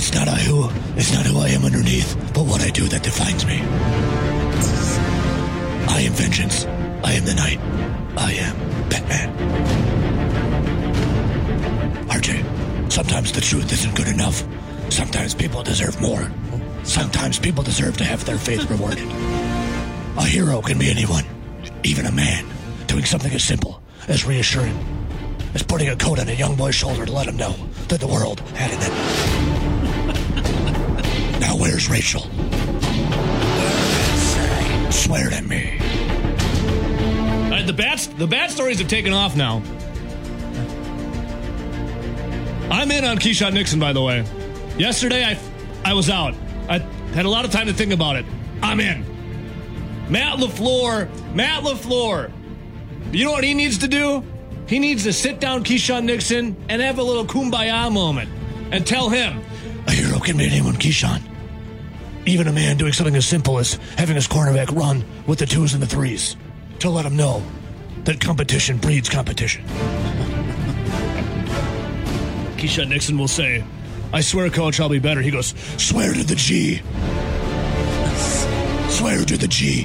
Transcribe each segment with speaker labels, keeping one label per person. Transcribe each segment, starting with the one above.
Speaker 1: It's not who I am underneath, but what I do that defines me. I am vengeance. I am the night. I am Batman. RJ, sometimes the truth isn't good enough. Sometimes people deserve more. Sometimes people deserve to have their faith rewarded. A hero can be anyone, even a man, doing something as simple, as reassuring, as putting a coat on a young boy's shoulder to let him know that the world had it in. Now where's Rachel? Swear to me.
Speaker 2: All right, the bad stories have taken off now. I'm in on Keyshawn Nixon, by the way. Yesterday, I was out. I had a lot of time to think about it. I'm in. Matt LaFleur. You know what he needs to do? He needs to sit down Keyshawn Nixon and have a little kumbaya moment and tell him,
Speaker 1: a hero can be anyone, Keyshawn. Even a man doing something as simple as having his cornerback run with the 2s and the 3s to let him know that competition breeds competition.
Speaker 2: Keyshawn Nixon will say, I swear, coach, I'll be better. He goes,
Speaker 1: swear to the G. Swear to the G.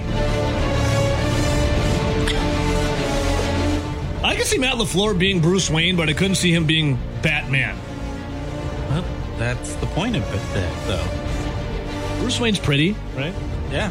Speaker 2: I could see Matt LaFleur being Bruce Wayne, but I couldn't see him being Batman.
Speaker 3: Well, that's the point of it, though.
Speaker 2: Bruce Wayne's pretty, right?
Speaker 3: Yeah.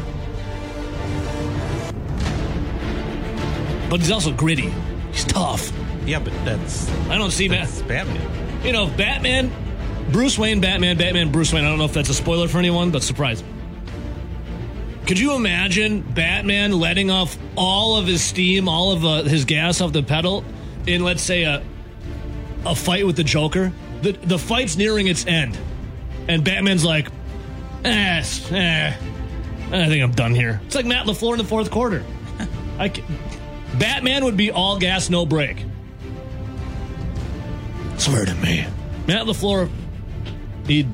Speaker 2: But he's also gritty. He's tough.
Speaker 3: Yeah, but
Speaker 2: I don't see
Speaker 3: Batman.
Speaker 2: You know, Batman, Bruce Wayne, Batman, Bruce Wayne. I don't know if that's a spoiler for anyone, but surprise. Could you imagine Batman letting off all of his steam, all of his gas off the pedal in, let's say, a fight with the Joker? The fight's nearing its end, and Batman's like, I think I'm done here. It's like Matt LaFleur in the fourth quarter. Batman would be all gas, no brake.
Speaker 1: Swear to me.
Speaker 2: Matt LaFleur, he'd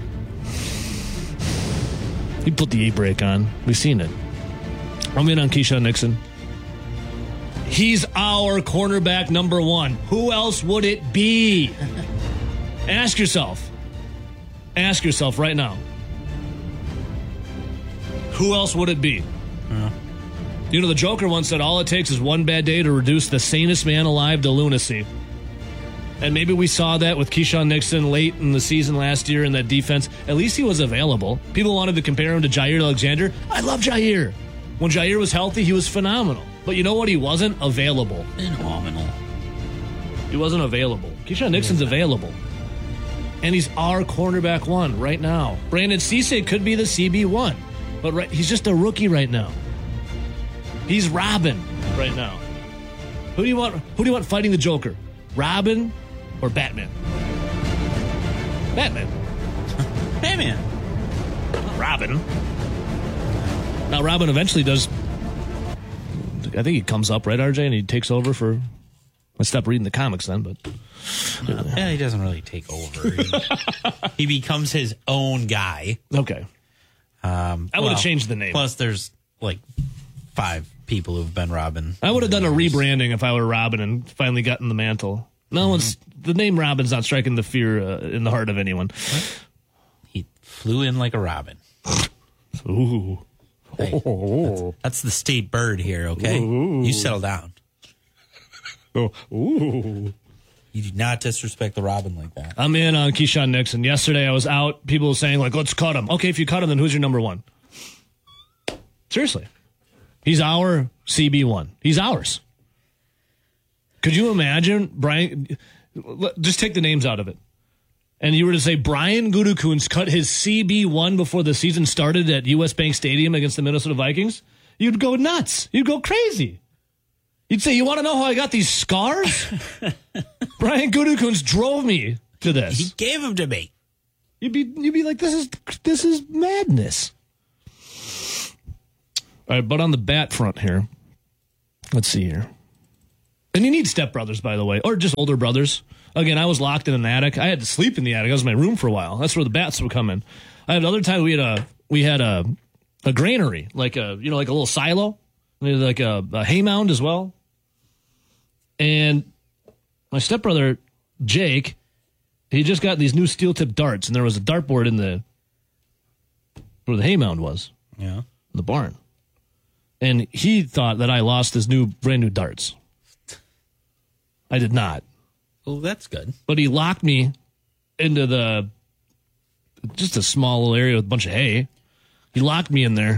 Speaker 2: put the e-brake on. We've seen it. I'm in on Keyshawn Nixon. He's our cornerback number 1. Who else would it be? Ask yourself right now. Who else would it be?
Speaker 3: Yeah.
Speaker 2: You know, the Joker once said all it takes is one bad day to reduce the sanest man alive to lunacy. And maybe we saw that with Keyshawn Nixon late in the season last year in that defense. At least he was available. People wanted to compare him to Jair Alexander. I love Jair. When Jair was healthy, he was phenomenal. But you know what? He wasn't available.
Speaker 3: Phenomenal.
Speaker 2: He wasn't available. Keyshawn Nixon's available. And he's our cornerback 1 right now. Brandon Cisse could be the CB1. But he's just a rookie right now. He's Robin right now. Who do you want fighting the Joker? Robin or Batman? Batman.
Speaker 3: Batman.
Speaker 2: Robin. Now Robin eventually does. I think he comes up, right, RJ, and he takes over for. I stopped reading the comics then, but
Speaker 3: yeah, he doesn't really take over. He becomes his own guy.
Speaker 2: Okay. I would have changed the name.
Speaker 3: Plus, there's like 5 people who've been Robin.
Speaker 2: I would have done a rebranding if I were Robin and finally gotten the mantle. The name Robin's not striking the fear in the heart of anyone.
Speaker 3: He flew in like a robin.
Speaker 2: Ooh.
Speaker 3: Hey, that's the state bird here, okay? Ooh. You settle down.
Speaker 2: Oh. Ooh.
Speaker 3: You do not disrespect the robin like that.
Speaker 2: I'm in on Keyshawn Nixon. Yesterday I was out. People were saying, like, let's cut him. Okay, if you cut him, then who's your number 1? Seriously. He's our CB1. He's ours. Could you imagine, Brian, just take the names out of it. And you were to say Brian Gutekunst cut his CB1 before the season started at U.S. Bank Stadium against the Minnesota Vikings? You'd go nuts. You'd go crazy. You'd say, you want to know how I got these scars? Brian Gutekunst drove me to this.
Speaker 3: He gave them to me.
Speaker 2: You'd be like, this is madness. All right, but on the bat front here, let's see here. And you need stepbrothers, by the way, or just older brothers. Again, I was locked in an attic. I had to sleep in the attic. That was my room for a while. That's where the bats would come in. I had other times we had a granary, like a little silo, like a hay mound as well. And my stepbrother Jake, He just got these new steel tip darts, and there was a dartboard in where the hay mound was.
Speaker 3: Yeah.
Speaker 2: In the barn. And he thought that I lost his brand new darts. I did not.
Speaker 3: Well, that's good.
Speaker 2: But he locked me into just a small little area with a bunch of hay. He locked me in there.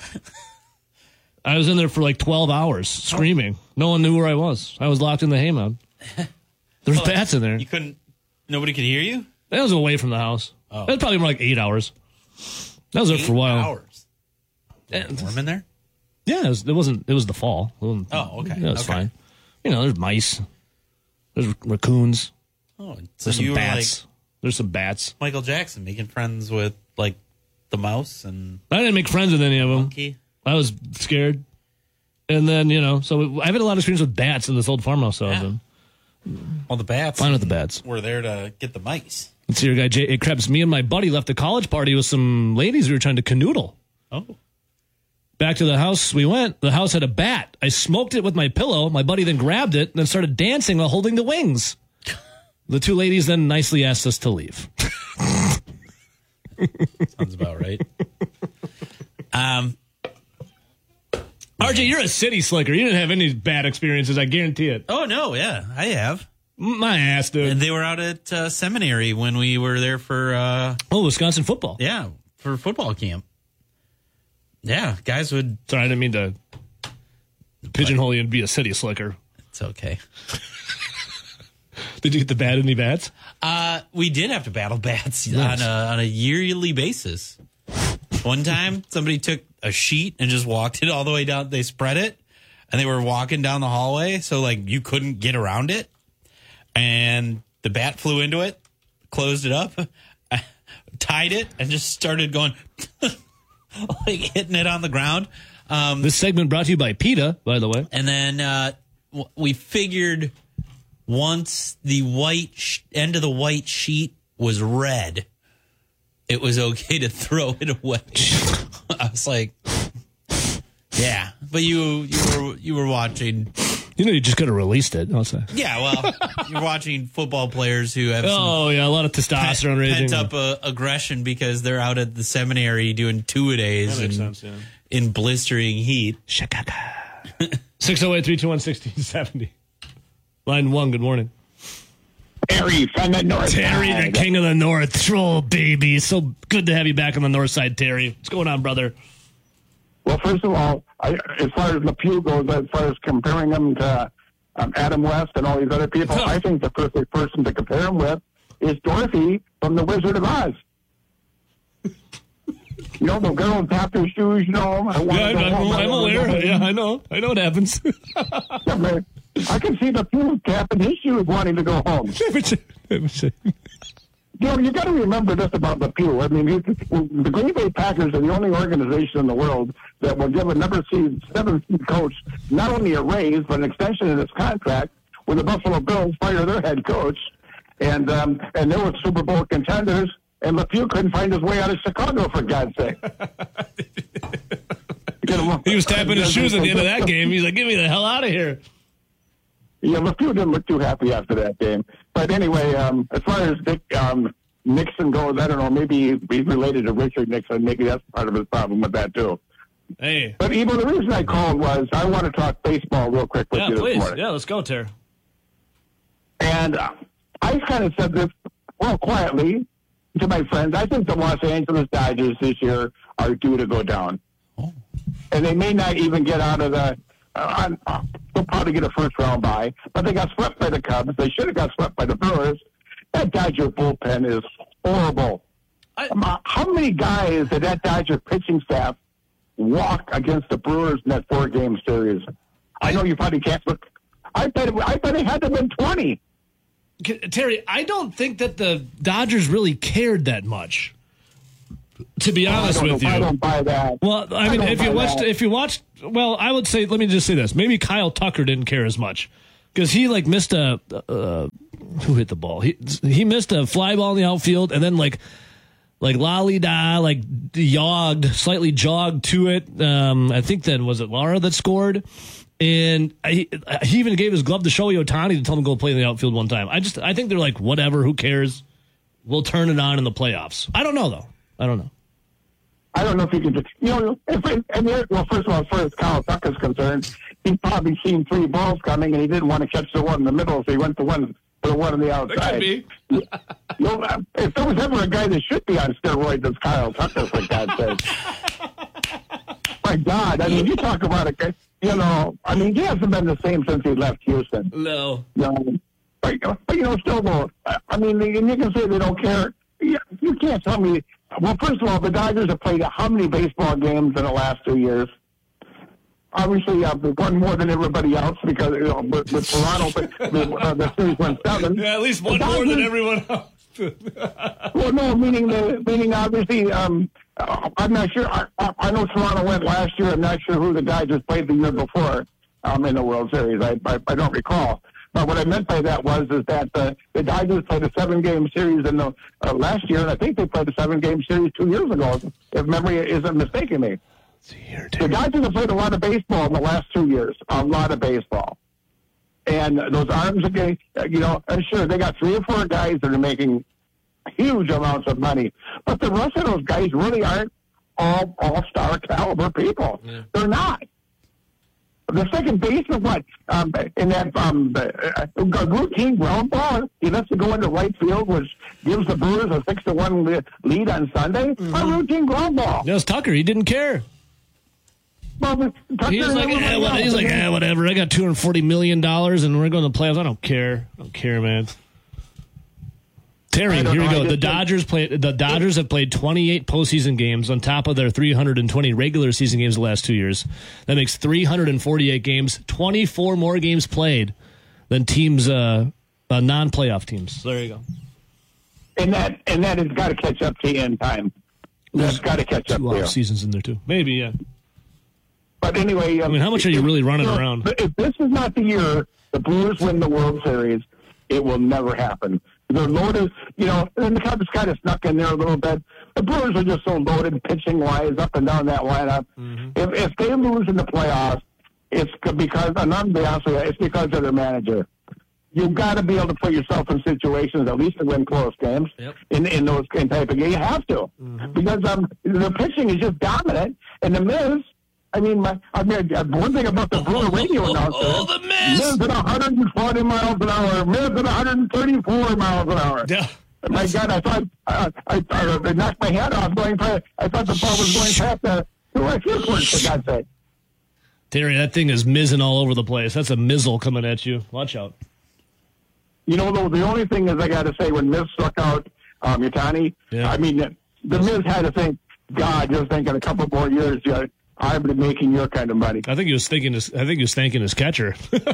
Speaker 2: I was in there for like 12 hours screaming. No one knew where I was. I was locked in the hay mound. There's bats in there.
Speaker 3: Nobody could hear you?
Speaker 2: That was away from the house.
Speaker 3: Oh.
Speaker 2: That was probably more like 8 hours. That was there for a while.
Speaker 3: 8 hours. Warm in there?
Speaker 2: Yeah, it was the fall.
Speaker 3: Oh, okay.
Speaker 2: It was fine. There's mice. There's raccoons.
Speaker 3: Oh, so
Speaker 2: there's some bats. There's some bats.
Speaker 3: Michael Jackson making friends with, like, the mouse and...
Speaker 2: I didn't make friends with any of them.
Speaker 3: Monkey.
Speaker 2: I was scared. And then, so I've had a lot of experience with bats in this old farmhouse I was in.
Speaker 3: Well, the bats.
Speaker 2: Fine with the bats.
Speaker 3: We're there to get the mice.
Speaker 2: Let's see your guy, Jay Krebs. Me and my buddy left a college party with some ladies we were trying to canoodle.
Speaker 3: Oh.
Speaker 2: Back to the house we went. The house had a bat. I smoked it with my pillow. My buddy then grabbed it and then started dancing while holding the wings. The two ladies then nicely asked us to leave.
Speaker 3: Sounds about right.
Speaker 2: RJ, you're a city slicker. You didn't have any bad experiences, I guarantee it.
Speaker 3: Oh, no, yeah, I have.
Speaker 2: My ass, dude.
Speaker 3: And they were out at seminary when we were there for...
Speaker 2: Wisconsin football.
Speaker 3: Yeah, for football camp. Yeah, guys would...
Speaker 2: Sorry, I didn't mean to pigeonhole you and be a city slicker.
Speaker 3: It's okay.
Speaker 2: Did you get to bat any bats?
Speaker 3: We did have to battle bats on a yearly basis. One time, somebody took a sheet and just walked it all the way down. They spread it, and they were walking down the hallway, so like you couldn't get around it. And the bat flew into it, closed it up, tied it, and just started going, like hitting it on the ground.
Speaker 2: This segment brought to you by PETA, by the way.
Speaker 3: And then we figured once the white end of the white sheet was red, it was okay to throw it away. I was like, yeah, but you were watching.
Speaker 2: You just could have released it. I'll say.
Speaker 3: Yeah, well, you're watching football players who have
Speaker 2: a lot of testosterone raising,
Speaker 3: pent up aggression because they're out at the seminary doing two-a-days in blistering heat.
Speaker 2: Chicago. 608-321-1670. Line 1. Good morning.
Speaker 4: Terry from the north
Speaker 2: Terry,
Speaker 4: side.
Speaker 2: the king of the north. Troll, baby. So good to have you back on the north side, Terry. What's going on, brother?
Speaker 4: Well, first of all, as far as LePew goes, as far as comparing him to Adam West and all these other people, I think the perfect person to compare him with is Dorothy from The Wizard of Oz. You know, the girl in Panther shoes, you know.
Speaker 2: I'm aware. Yeah, I know. I know what happens.
Speaker 4: Yeah, man. I can see the Pew cap in his shoes wanting to go home. You know, you got to remember this about the Pew. I mean, the Green Bay Packers are the only organization in the world that will give a number 7 seed coach not only a raise but an extension in his contract when the Buffalo Bills fire their head coach, and they were Super Bowl contenders, and LePew couldn't find his way out of Chicago, for God's sake.
Speaker 2: He was tapping his shoes at the end of that game. He's like, "Get me the hell out of here."
Speaker 4: Yeah, LePew didn't look too happy after that game. But anyway, as far as Nixon goes, I don't know, maybe he's related to Richard Nixon. Maybe that's part of his problem with that, too.
Speaker 2: Hey.
Speaker 4: But, the reason I called was I want to talk baseball real quick with you this morning.
Speaker 2: Yeah, let's go, Ter.
Speaker 4: And I kind of said this, quietly to my friends. I think the Los Angeles Dodgers this year are due to go down. Oh. And they may not even get out of the they'll probably get a first-round bye, but they got swept by the Cubs. They should have got swept by the Brewers. That Dodger bullpen is horrible. How many guys did that Dodger pitching staff walk against the Brewers in that 4-game series? I know you probably can't, but I bet it had to have been 20.
Speaker 2: Terry, I don't think that the Dodgers really cared that much. To be honest with you,
Speaker 4: I don't buy that.
Speaker 2: Well, I mean, if you watched, well, I would say, let me just say this: maybe Kyle Tucker didn't care as much because he missed a who hit the ball? He missed a fly ball in the outfield, and then like lolly-da, slightly jogged to it. I think then was it Lara that scored, and he even gave his glove to Shohei Ohtani to tell him to go play in the outfield one time. I think they're like, whatever, who cares? will turn it on in the playoffs. I don't know, though. I don't know.
Speaker 4: I don't know if you can. Well, first of all, as far as Kyle Tucker's concerned, he's probably seen 3 balls coming, and he didn't want to catch the one in the middle, so he went to the one on the outside.
Speaker 2: That could be.
Speaker 4: If there was ever a guy that should be on steroids, it's Kyle Tucker, for God's sake. My God, I mean, you talk about a guy. He hasn't been the same since he left Houston.
Speaker 2: No.
Speaker 4: But still, though, I mean, and you can say they don't care. You can't tell me. Well, first of all, the Dodgers have played how many baseball games in the last 2 years? Obviously, they've won more than everybody else because with Toronto, the series went 7.
Speaker 2: Yeah, at least one more than everyone else.
Speaker 4: Well, no, meaning obviously, I'm not sure. I know Toronto went last year. I'm not sure who the Dodgers played the year before in the World Series. I don't recall. But what I meant by that is that the Dodgers played a 7-game series in the last year, and I think they played a 7-game series 2 years ago, if memory isn't mistaking me. The Dodgers have played a lot of baseball in the last 2 years, a lot of baseball. And those arms again, sure, they got 3 or 4 guys that are making huge amounts of money. But the rest of those guys really aren't all-star caliber people. Yeah. They're not. The second base is what? In that routine ground ball, he lets it go into right field, which gives the Brewers a 6-1 lead on Sunday. Mm-hmm. A routine ground ball.
Speaker 2: That was Tucker. He didn't care.
Speaker 4: Well,
Speaker 2: he's like, whatever. I got $240 million, and we're going to playoffs. I don't care. Man. Terry, here we go. The Dodgers have played 28 postseason games on top of their 320 regular season games the last 2 years. That makes 348 games, 24 more games played than teams, non-playoff teams. So there you go.
Speaker 4: And that has got to catch up to you in time. That's got to catch up to you.
Speaker 2: Seasons in there too, maybe, yeah.
Speaker 4: But anyway,
Speaker 2: how much are you really running around?
Speaker 4: If this is not the year the Brewers win the World Series, it will never happen. They're loaded, and the Cubs kind of snuck in there a little bit. The Brewers are just so loaded pitching-wise up and down that lineup. Mm-hmm. If they lose in the playoffs, it's because, and I'm be honest with you, it's because of their manager. You've got to be able to put yourself in situations at least to win close games in those type of games. You have to. Mm-hmm. Because the pitching is just dominant, and the Miz, one thing about the Brewer radio announcer,
Speaker 2: the Miz
Speaker 4: at 140 miles an hour, Miz at 134 miles an hour.
Speaker 2: Yeah.
Speaker 4: My God, I thought I knocked my head off going past. I thought the ball was going past the right field court, for God's sake.
Speaker 2: Terry, that thing is mizzing all over the place. That's a mizzle coming at you. Watch out.
Speaker 4: The only thing is I got to say, when Miz struck out Yatani, the Miz had to think, God, just thinking a couple more years, I'm making your kind of money.
Speaker 2: I think he was thanking his catcher.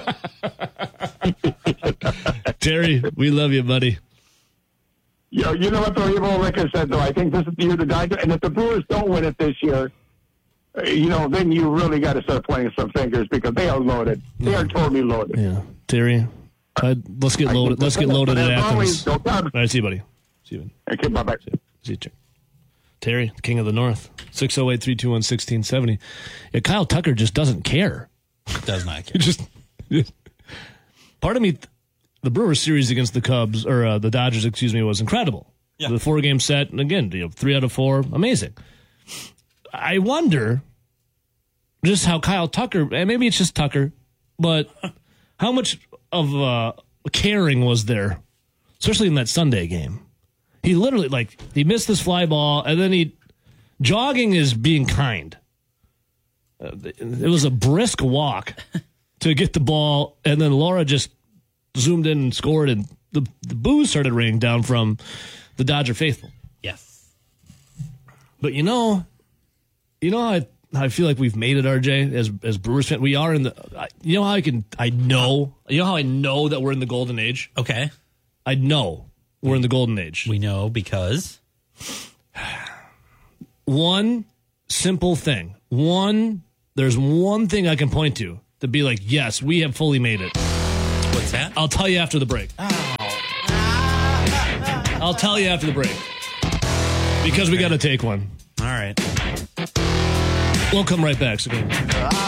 Speaker 2: Terry, we love you, buddy.
Speaker 4: You know what, though, like I said, though, I think this is the year the Dodgers, and if the Brewers don't win it this year, then you really got to start playing some fingers because they are loaded. They are totally loaded.
Speaker 2: Yeah, Terry, let's get loaded. Let's get loaded at Athens. All right, see you, buddy. See you.
Speaker 4: Okay, bye-bye.
Speaker 2: See you, Chuck. Terry, King of the North, 608-321-1670. Yeah, Kyle Tucker just doesn't care.
Speaker 3: Does not care.
Speaker 2: Part of me, the Brewers series against the Cubs, or the Dodgers, was incredible. Yeah. The 4-game set, and again, 3 out of 4, amazing. I wonder just how Kyle Tucker, and maybe it's just Tucker, but how much of caring was there, especially in that Sunday game? He literally, he missed this fly ball, and then jogging is being kind. It was a brisk walk to get the ball, and then Laura just zoomed in and scored, and the boos started raining down from the Dodger faithful.
Speaker 3: Yes.
Speaker 2: But how I feel like we've made it, RJ, as Brewers fans. We are in the, I know that we're in the golden age.
Speaker 3: Okay.
Speaker 2: I know. We're in the golden age.
Speaker 3: We know because
Speaker 2: one simple thing. There's one thing I can point to be like, yes, we have fully made it.
Speaker 3: What's that?
Speaker 2: I'll tell you after the break. I'll tell you after the break. Because we got to take one.
Speaker 3: All right.
Speaker 2: We'll come right back. So